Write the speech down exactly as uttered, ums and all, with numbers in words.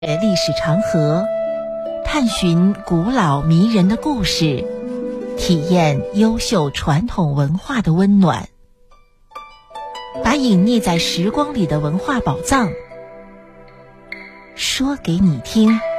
历史长河，探寻古老迷人的故事，体验优秀传统文化的温暖，把隐匿在时光里的文化宝藏说给你听。